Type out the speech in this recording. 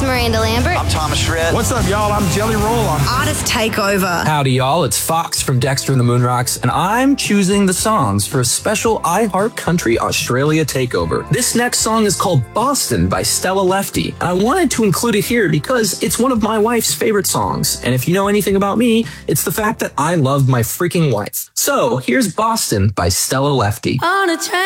Miranda Lambert. I'm Thomas Shred. What's up, y'all? I'm Jelly Roll. Artist Takeover. Howdy, y'all. It's Fox from Dexter and the Moonrocks, and I'm choosing the songs for a special iHeart Country Australia takeover. This next song is called Boston by Stella Lefty, and I wanted to include it here because it's one of my wife's favorite songs. And if you know anything about me, it's the fact that I love my freaking wife. So here's Boston by Stella Lefty. On a train.